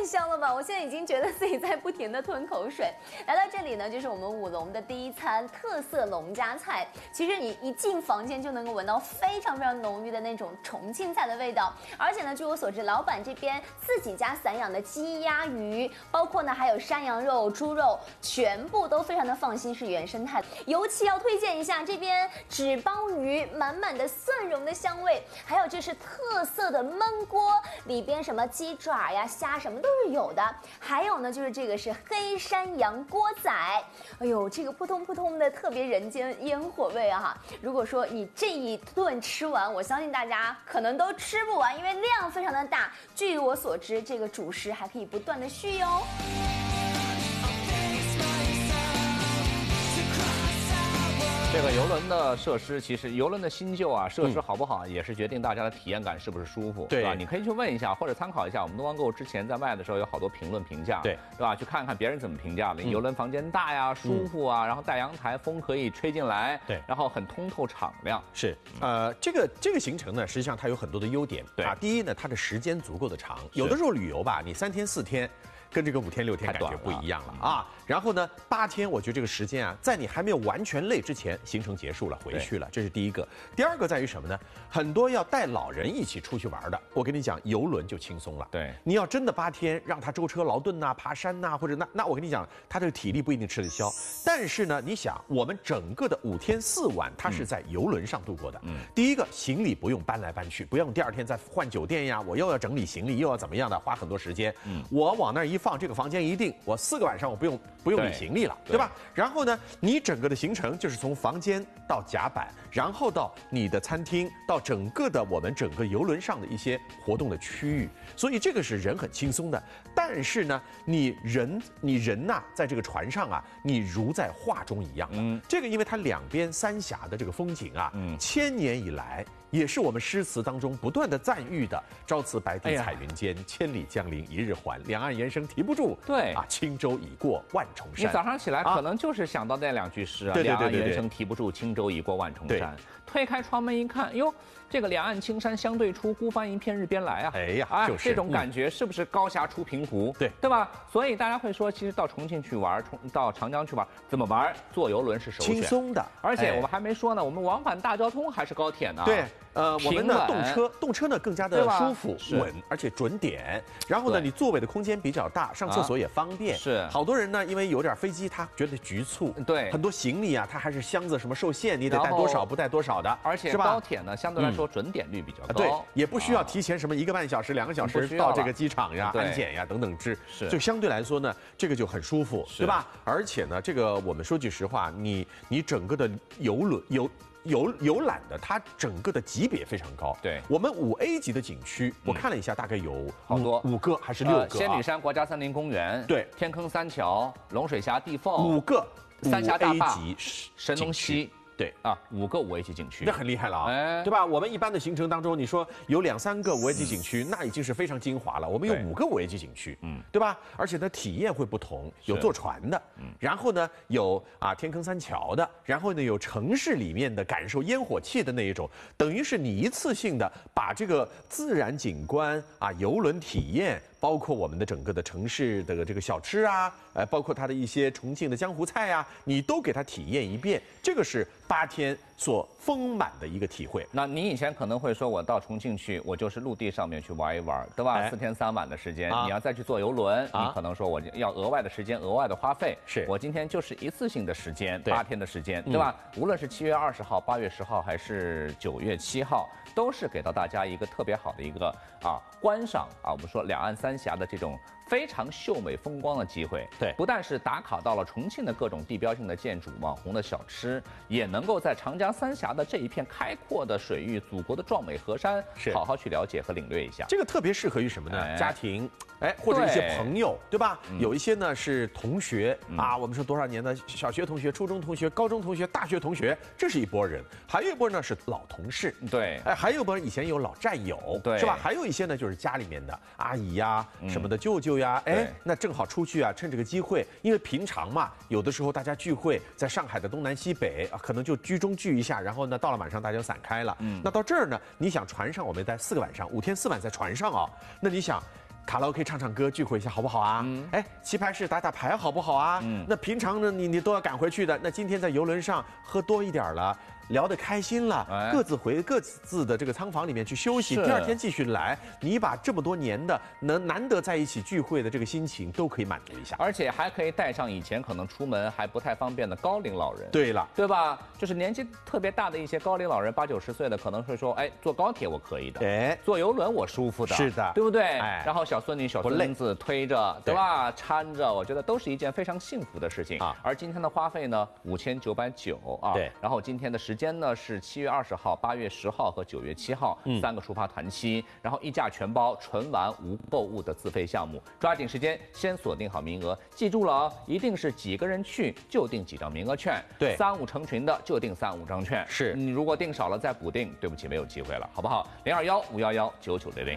太香了吧！我现在已经觉得自己在不停的吞口水。来到这里呢，就是我们舞龙的第一餐特色农家菜。其实你一进房间就能够闻到非常浓郁的那种重庆菜的味道。而且呢，据我所知，老板这边自己家散养的鸡鸭鱼，包括呢还有山羊肉、猪肉，全部都非常的放心，是原生态的。尤其要推荐一下这边纸包鱼，满满的蒜蓉的香味，还有就是特色的焖锅，里边什么鸡爪呀、虾什么都是有的。还有呢，就是这个是黑山羊锅仔，哎呦，这个扑通扑通的特别人间烟火味啊哈！如果说你这一顿吃完，我相信大家可能都吃不完，因为量非常的大。据我所知，这个主食还可以不断的续哟。 这个邮轮的设施，其实邮轮的新旧啊，设施好不好，也是决定大家的体验感是不是舒服，对吧？你可以去问一下，或者参考一下我们东方购之前在卖的时候有好多评论评价，对吧？去看看别人怎么评价的。邮轮房间大呀，舒服啊，然后带阳台，风可以吹进来，对，然后很通透敞亮。 是，这个行程呢，实际上它有很多的优点，对啊。第一呢，它的时间足够的长，有的时候旅游吧，你3天4天。跟这个5天6天感觉不一样了啊！然后呢，8天，我觉得这个时间啊，在你还没有完全累之前，行程结束了，回去了，这是第一个。第二个在于什么呢？很多要带老人一起出去玩的，我跟你讲，游轮就轻松了。对，你要真的8天让他舟车劳顿呐、爬山呐，或者那我跟你讲，他这个体力不一定吃得消。但是呢，你想，我们整个的5天4晚，他是在游轮上度过的。第一个，行李不用搬来搬去，不用第2天再换酒店呀，我又要整理行李，又要怎么样的，花很多时间。我往那儿一放，这个房间一定，我4个晚上我不用理行李了，对吧？然后呢，你整个的行程就是从房间到甲板，然后到你的餐厅，到整个的我们整个游轮上的一些活动的区域，所以这个是人很轻松的。但是呢，你人呐，在这个船上啊，你如在画中一样的。这个因为它两边三峡的这个风景啊，1000年以来。也是我们诗词当中不断的赞誉的“朝辞白帝彩云间，千里江陵一日还，两岸猿声啼不住。”对啊，轻舟已过万重山。 你早上起来可能就是想到那2句诗啊，两岸猿声啼不住，轻舟已过万重山。推开窗门一看，哟，这个两岸青山相对出，孤帆一片日边来啊！哎呀，就是这种感觉，是不是高峡出平湖？对吧？所以大家会说，其实到重庆去玩，到长江去玩，怎么玩？坐游轮是首选， 轻松的。 而且我们还没说呢，我们往返大交通还是高铁呢。 对。我们的动车呢更加的舒服稳，而且准点。然后呢，你座位的空间比较大，上厕所也方便。是，好多人呢，因为有点飞机，他觉得局促。对，很多行李啊，他还是箱子什么受限，你得带多少不带多少的。 而且高铁呢，相对来说准点率比较高， 对，也不需要提前什么1个半小时、2个小时到这个机场呀、安检呀等等就相对来说呢，这个就很舒服，对吧？而且呢，这个我们说句实话，你整个的游览的，它整个的级别非常高。对，我们5A 级的景区，我看了一下，大概有好多5个还是6个。 仙女山国家森林公园，对，天坑三桥、龙水峡地缝 ，5个三峡大坝、 神农溪。对啊 ，5个5A 级景区， 那很厉害了啊，对吧？我们一般的行程当中，你说有2、3个5A 级景区，那已经是非常精华了。我们有5个5A 级景区，对吧？而且呢，体验会不同，有坐船的，然后呢有天坑三桥的，然后呢有城市里面的感受烟火气的那一种，等于是你一次性的把这个自然景观游轮体验。包括我们的整个的城市的这个小吃啊，包括它的一些重庆的江湖菜啊，你都给它体验一遍，这个是8天所丰满的一个体会。 那你以前可能会说，我到重庆去，我就是陆地上面去玩一玩，对吧？4天3晚的时间，你要再去坐游轮，你可能说我要额外的时间、额外的花费。是我今天就是一次性的时间，8天的时间，对吧？无论是7月20号、8月10号，还是9月7号，都是给到大家一个特别好的一个观赏我们说两岸三峡的这种非常秀美风光的机会。对，不但是打卡到了重庆的各种地标性的建筑、网红的小吃，也能够在长江三峡的这一片开阔的水域、祖国的壮美河山，好好去了解和领略一下。 这个特别适合于什么呢？家庭，或者一些朋友，对吧？有一些呢是同学我们说多少年的小学同学、初中同学、高中同学、大学同学，这是一拨人；还有一拨呢是老同事，对，还有一拨以前有老战友，对，是吧？还有一些呢就是家里面的阿姨呀、什么的舅舅呀，那正好出去趁这个机会，因为平常嘛，有的时候大家聚会，在上海的东南西北可能就居中聚一下，然后呢到了晚上大家就散开了。那到这儿呢，你想船上我们待4个晚上，5天4晚在船上那你想。 卡拉 OK 唱唱歌，聚会一下好不好啊？哎，棋牌室打打牌好不好啊？那平常呢，你都要赶回去的，那今天在游轮上喝多一点了。聊得开心了，各自回各自的这个仓房里面去休息，第二天继续来。你把这么多年的难得在一起聚会的这个心情都可以满足一下， 而且还可以带上以前可能出门还不太方便的高龄老人。 对了， 对吧？就是年纪特别大的一些高龄老人，80、90岁的，可能会说，哎，坐高铁我可以的，哎，坐游轮我舒服的， 是的， 对不对？哎，然后小孙女、小孙子推着，对吧？搀着，我觉得都是一件非常幸福的事情啊。而今天的花费呢，5990啊，对。然后今天的时间呢是7月20号、8月10号和9月7号，3个出发团期，然后1价全包，纯玩无购物的自费项目，抓紧时间先锁定好名额，记住了啊，一定是几个人去就订几张名额券，对，3、5成群的就订3、5张券，是你如果订少了再补订，对不起没有机会了，好不好？0215119900。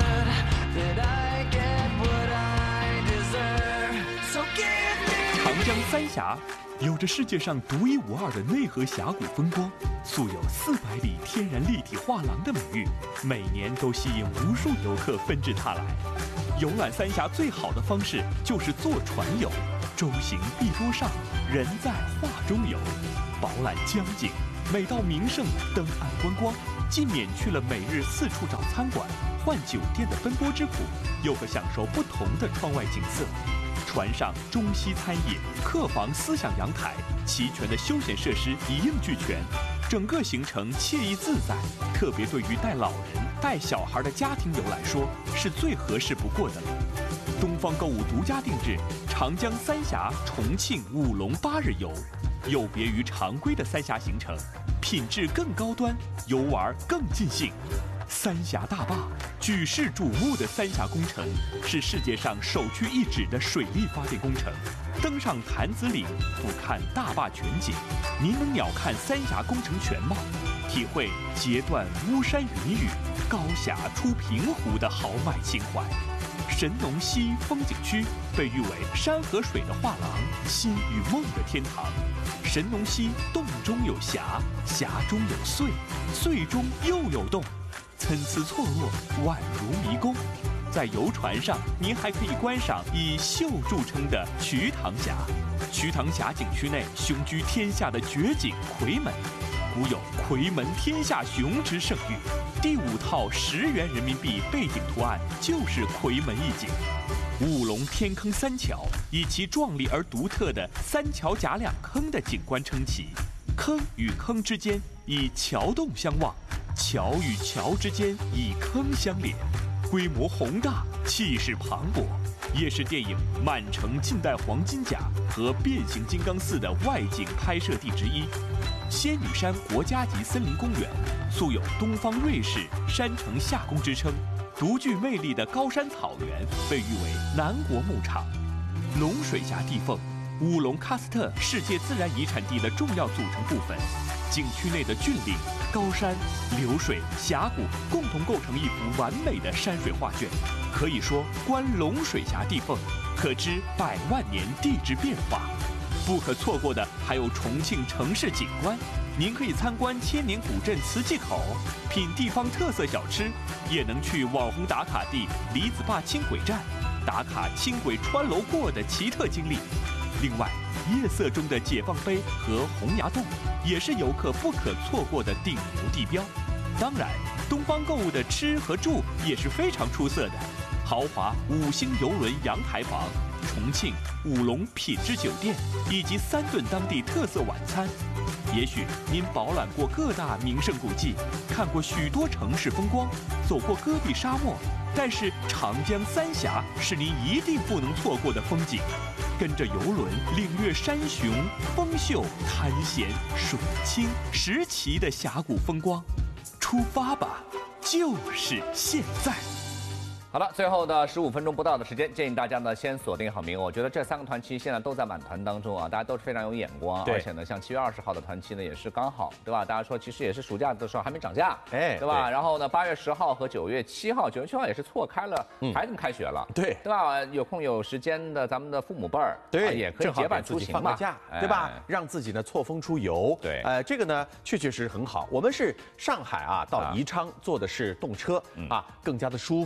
长江三峡有着世界上独一无二的内河峡谷风光，素有400里天然立体画廊的美誉，每年都吸引无数游客纷至沓来。游览三峡最好的方式就是坐船游，舟行碧波上，人在画中游，饱览江景，每到名胜登岸观光，既免去了每日四处找餐馆、换酒店的奔波之苦，又可享受不同的窗外景色。船上中西餐饮、客房、思想阳台，齐全的休闲设施一应俱全，整个行程惬意自在。特别对于带老人、带小孩的家庭游来说，是最合适不过的了。东方购物独家定制长江三峡、重庆、武隆8日游，有别于常规的三峡行程，品质更高端，游玩更尽兴。三峡大坝，举世瞩目的三峡工程，是世界上首屈一指的水力发电工程。登上潭子岭，俯瞰大坝全景，您能鸟瞰三峡工程全貌，体会截断巫山云雨，高峡出平湖的豪迈情怀。神农溪风景区被誉为山和水的画廊，心与梦的天堂。神农溪洞中有峡，峡中有隧，隧中又有洞，参差错落，宛如迷宫。在游船上，您还可以观赏以秀著称的瞿塘峡。瞿塘峡景区内雄居天下的绝景夔门，古有“夔门天下雄”之盛誉。第5套10元人民币背景图案就是夔门一景。武隆天坑三桥以其壮丽而独特的3桥夹2坑的景观撑起，坑与坑之间以桥洞相望，桥与桥之间以坑相连，规模宏大，气势磅礴，也是电影《满城尽带黄金甲》和《变形金刚4》的外景拍摄地之一。仙女山国家级森林公园素有东方瑞士山城夏宫之称，独具魅力的高山草原被誉为南国牧场。龙水峡地缝，武隆喀斯特世界自然遗产地的重要组成部分。景区内的峻岭、高山、流水、峡谷共同构成一幅完美的山水画卷。可以说，观龙水峡地缝，可知100万年地质变化。不可错过的还有重庆城市景观，您可以参观千年古镇磁器口，品地方特色小吃，也能去网红打卡地李子坝轻轨站，打卡轻轨穿楼过的奇特经历。另外，夜色中的解放碑和洪崖洞也是游客不可错过的顶流地标。当然，东方购物的吃和住也是非常出色的，豪华5星游轮阳台房、重庆、武隆品质酒店以及3顿当地特色晚餐。也许您饱览过各大名胜古迹，看过许多城市风光，走过戈壁沙漠，但是长江三峡是您一定不能错过的风景。跟着游轮领略山雄、风秀、滩咸、水清、石奇的峡谷风光，出发吧，就是现在！ 好了，最后的15分钟不到的时间，建议大家呢先锁定好名额。我觉得这3个团期现在都在满团当中啊，大家都是非常有眼光，而且呢，像7月20号的团期呢也是刚好，对吧？大家说其实也是暑假的时候还没涨价，哎，对吧？然后呢，8月10号和9月7号，9月7号也是错开了，孩子们开学了，对吧？有空有时间的咱们的父母辈儿，对，也可以结伴出行嘛，放个假，对吧？让自己呢错峰出游，对，这个呢确实很好。我们是上海啊到宜昌坐的是动车啊，更加的舒服，时间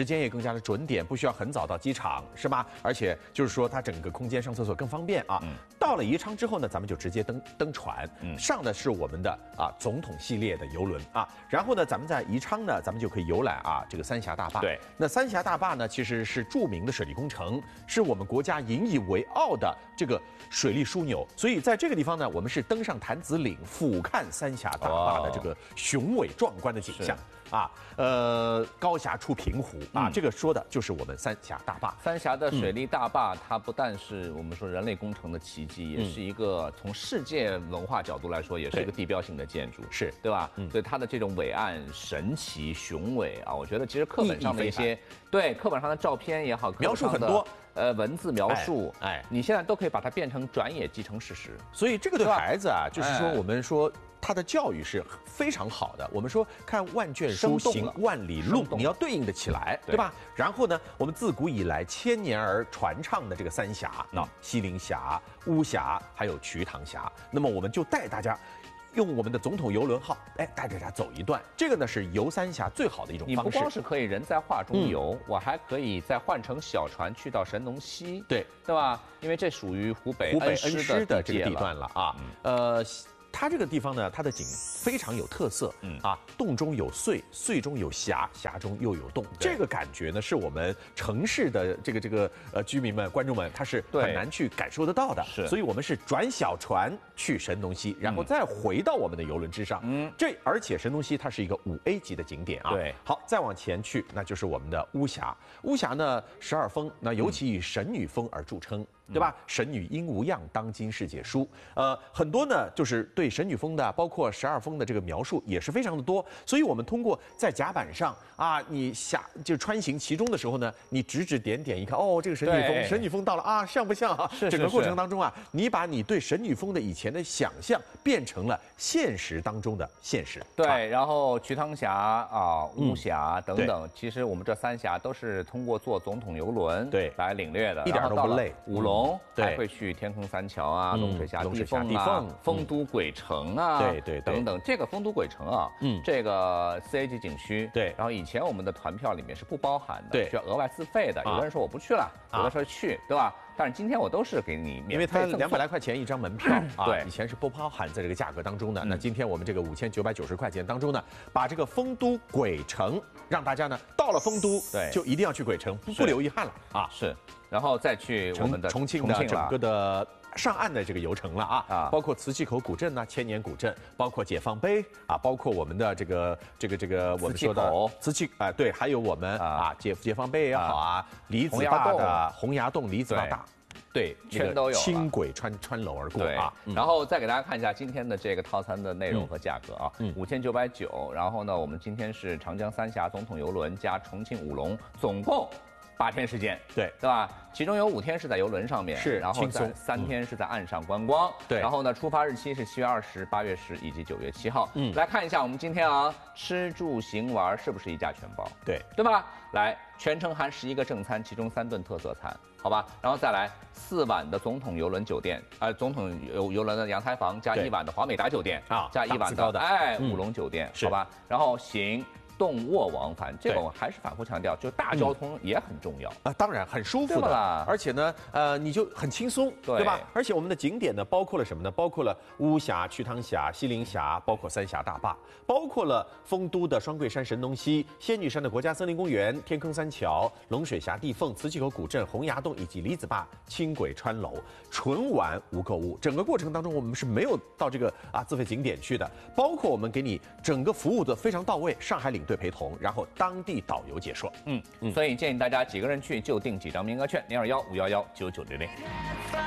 间也更加的准点，不需要很早到机场，是吧？而且就是说它整个空间上厕所更方便啊。到了宜昌之后呢，咱们就直接登船，上的是我们的总统系列的游轮啊。然后呢，咱们在宜昌呢，咱们就可以游览这个三峡大坝。 对， 那三峡大坝呢，其实是著名的水利工程，是我们国家引以为傲的这个水利枢纽。所以在这个地方呢，我们是登上潭子岭，俯瞰三峡大坝的这个雄伟壮观的景象。高峡出平湖这个说的就是我们三峡大坝。 三峡的水利大坝，它不但是我们说人类工程的奇迹，也是一个从世界文化角度来说，也是一个地标性的建筑， 是对吧？所以它的这种伟岸、神奇、雄伟我觉得其实课本上的一些课本上的照片也好， 描述很多。 文字描述，你现在都可以把它变成转眼即成事实。 所以这个对孩子就是说我们说他的教育是非常好的。我们说看万卷书，行万里路，你要对应的起来，对吧？然后呢，我们自古以来千年而传唱的这个三峡，西陵峡、巫峡，还有瞿塘峡。那么我们就带大家。用我们的总统游轮号，带着大家走一段。这个呢是游三峡最好的一种方式。 你不光是可以人在画中游，我还可以再换乘小船去到神农溪，对吧？因为这属于湖北恩施的这个地段了它这个地方呢，它的景非常有特色，洞中有隧，隧中有峡，峡中又有洞，这个感觉呢，是我们城市的这个居民们、观众们，他是很难去感受得到的。所以我们是转小船去神农溪，然后再回到我们的游轮之上。而且神农溪它是一个5A 级的景点对，好，再往前去，那就是我们的巫峡。巫峡呢，12峰，那尤其以神女峰而著称。对吧？神女应无恙，当今世界书。很多呢，就是对神女峰的，包括12峰的这个描述也是非常的多。所以我们通过在甲板上你就穿行其中的时候呢，你指指点点一看，这个神女峰，神女峰到了像不像整个过程当中你把你对神女峰的以前的想象变成了现实当中的现实。 对，然后瞿塘峡巫峡等等，其实我们这3峡都是通过坐总统游轮来领略的， 一点都不累。 五龙还会去天坑三桥龙水峡地凤丰都鬼城对等等。这个丰都鬼城这个4A 级景区，然后以前我们的团票里面是不包含的，需要额外自费的。有的人说我不去了，有的说去，对吧？但是今天我都是给你免费， 因为它200来块钱一张门票以前是不包含在这个价格当中的。那今天我们这个5990块钱当中呢，把这个丰都鬼城让大家呢到了丰都，就一定要去鬼城，不留遗憾了是。然后再去我们的重庆的整个的上岸的这个游程了包括磁器口古镇千年古镇，包括解放碑包括我们的这个我们说的磁器对，还有我们解放碑也好李子坝的洪崖洞、李子坝大。对， 全都有轻轨穿楼而过然后再给大家看一下今天的这个套餐的内容和价格5990。然后呢，我们今天是长江三峡总统游轮加重庆五龙，总共8天时间，对吧？其中有5天是在游轮上面，然后3天是在岸上观光，然后呢，出发日期是7月20、8月10以及9月7号。来看一下我们今天吃住行玩是不是一价全包？对吧？来，全程含11个正餐，其中3顿特色餐，好吧？然后再来4晚的总统游轮酒店，总统游轮的阳台房加1晚的华美达酒店加1晚的五龙酒店，好吧？然后行动卧往返，这个我还是反复强调，就大交通也很重要当然很舒服的，而且呢，你就很轻松，对吧？而且我们的景点呢，包括了什么呢？包括了巫峡、瞿塘峡、西陵峡，包括三峡大坝，包括了丰都的双桂山神农溪、仙女山的国家森林公园、天坑三桥、龙水峡地凤、磁器口古镇、洪崖洞以及李子坝轻轨穿楼，纯玩无购物。整个过程当中，我们是没有到这个自费景点去的，包括我们给你整个服务的非常到位，上海领队陪同，然后当地导游解说。 所以建议大家几个人去就订几张名额券，0215119960。